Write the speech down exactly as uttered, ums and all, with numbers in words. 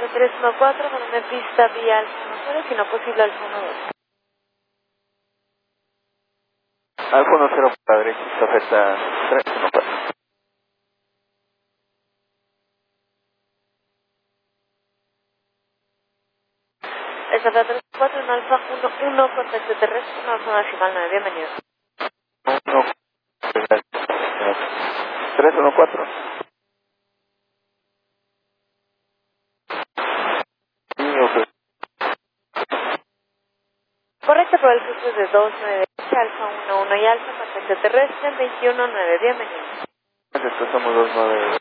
nueve tres uno cuatro, con pista vía Alfa uno cero, si no posible Alfa uno dos. Alfa uno cero para derecha, estafeta tres uno cuatro. Estafeta tres cuatro, en Alfa uno uno, contacto terrestre, en Alfa decimal nueve, bienvenido. uno, tres uno cuatro. Correcto, por el cruce de dos nueve, Alfa uno uno y Alfa, contacto terrestre, veintiuno nueve, bienvenido. Después somos dos nueve.